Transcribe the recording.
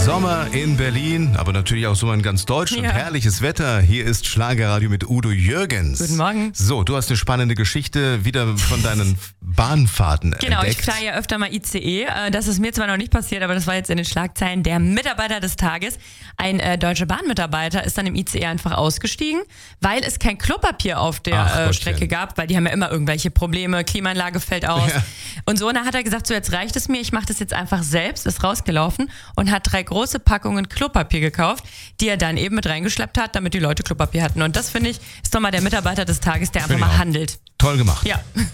Sommer in Berlin, aber natürlich auch so in ganz Deutschland. Ja. Herrliches Wetter. Hier ist Schlagerradio mit Udo Jürgens. Guten Morgen. So, du hast eine spannende Geschichte wieder von deinen Bahnfahrten Genau, entdeckt. ich fahre ja öfter mal ICE. Das ist mir zwar noch nicht passiert, aber das war jetzt in den Schlagzeilen. Der Mitarbeiter des Tages, ein deutscher Bahnmitarbeiter, ist dann im ICE einfach ausgestiegen, weil es kein Klopapier auf der Strecke gab, weil die haben ja immer irgendwelche Probleme, Klimaanlage fällt aus. Ja. Und so, und dann hat er gesagt, so jetzt reicht es mir, ich mache das jetzt einfach selbst, ist rausgelaufen und hat 3 große Packungen Klopapier gekauft, die er dann eben mit reingeschleppt hat, damit die Leute Klopapier hatten. Und das, finde ich, ist doch mal der Mitarbeiter des Tages, der einfach Finde ich mal auch. handelt. Toll gemacht. Ja.